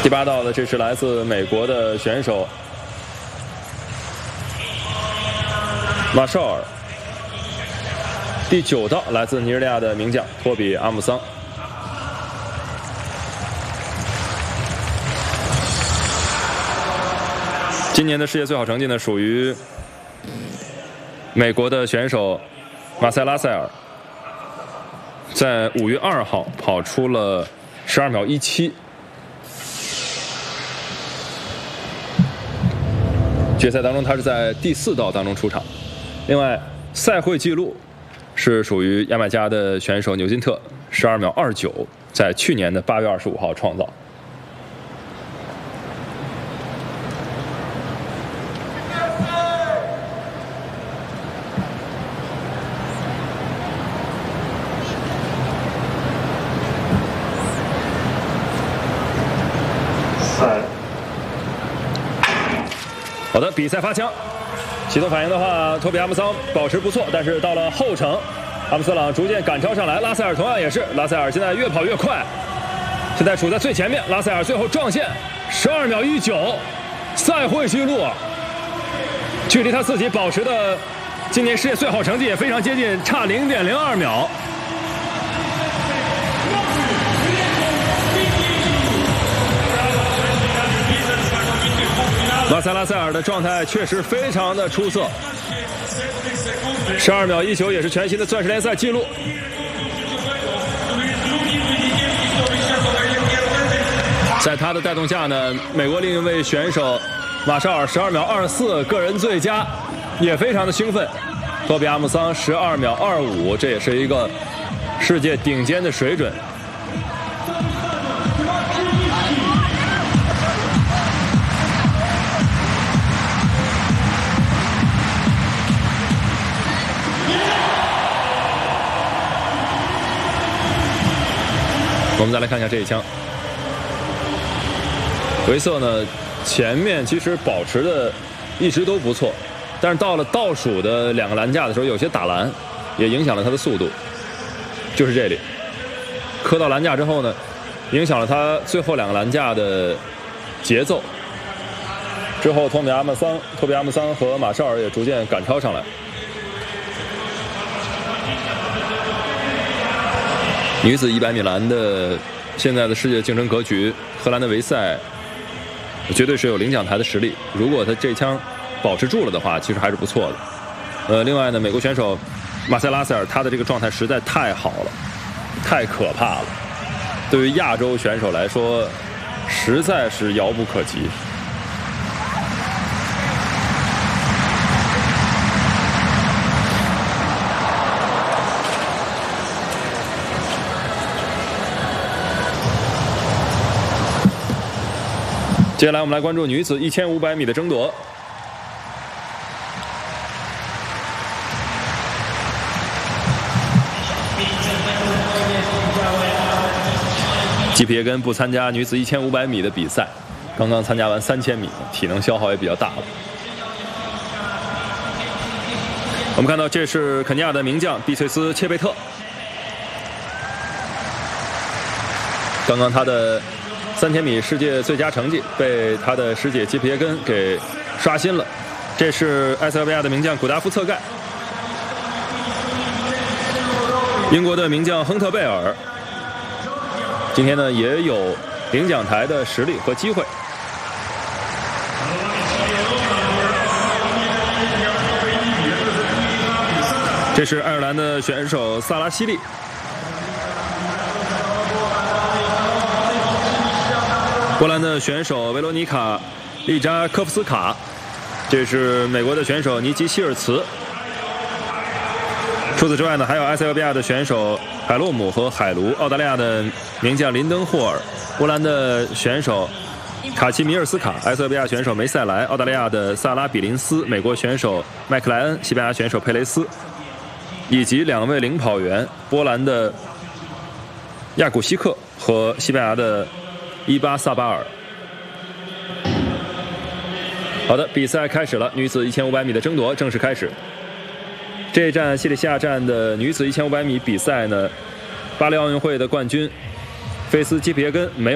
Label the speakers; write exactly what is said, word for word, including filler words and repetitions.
Speaker 1: 第八道的，这是来自美国的选手马绍尔。第九道来自尼日利亚的名将托比阿姆桑。今年的世界最好成绩呢，属于美国的选手马塞拉塞尔，在五月二号跑出了十二秒一七。决赛当中，他是在第四道当中出场。另外，赛会纪录是属于牙买加的选手牛金特，十二秒二九，在去年的八月二十五号创造。好的，比赛发枪，启动反应的话，托比阿姆桑保持不错，但是到了后程，阿姆斯朗逐渐赶超上来，拉塞尔同样也是，拉塞尔现在越跑越快，现在处在最前面，拉塞尔最后撞线，十二秒一九，赛会纪录，距离他自己保持的今年世界最好成绩也非常接近，差零点零二秒。马塞拉塞尔的状态确实非常的出色，十二秒一九也是全新的钻石联赛纪录。在他的带动下呢，美国另一位选手马绍尔十二秒二四个人最佳，也非常的兴奋。托比阿姆桑十二秒二五，这也是一个世界顶尖的水准。我们再来看一下这一枪，维瑟呢，前面其实保持的一直都不错，但是到了倒数的两个栏架的时候，有些打篮，也影响了他的速度。就是这里，磕到栏架之后呢，影响了他最后两个栏架的节奏。之后，托比阿姆桑、托比阿姆桑和马绍尔也逐渐赶超上来。女子一百米栏的现在的世界竞争格局，荷兰的维塞绝对是有领奖台的实力。如果他这枪保持住了的话，其实还是不错的。呃，另外呢，美国选手马塞拉塞尔他的这个状态实在太好了，太可怕了。对于亚洲选手来说，实在是遥不可及。接下来我们来关注女子一千五百米的争夺。基皮耶根不参加女子一千五百米的比赛，刚刚参加完三千米，体能消耗也比较大了。我们看到这是肯尼亚的名将毕翠斯切贝特，刚刚他的三千米世界最佳成绩被他的师姐基皮耶根给刷新了。这是埃塞俄比亚的名将古达夫策盖，英国的名将亨特贝尔，今天呢也有领奖台的实力和机会。这是爱尔兰的选手萨拉西利。波兰的选手维罗妮卡·利扎科夫斯卡，这是美国的选手尼基希尔茨。除此之外呢，还有埃塞俄比亚的选手海洛姆和海卢，澳大利亚的名将林登霍尔，波兰的选手卡奇米尔斯卡，埃塞俄比亚选手梅塞莱，澳大利亚的萨拉比林斯，美国选手麦克莱恩，西班牙选手佩雷斯，以及两位领跑员，波兰的亚古希克和西班牙的伊巴萨巴尔。好的，比赛开始了，女子一千五百米的争夺正式开始。这一站西里西亚站的女子一千五百米比赛呢，巴黎奥运会的冠军菲斯基皮耶根没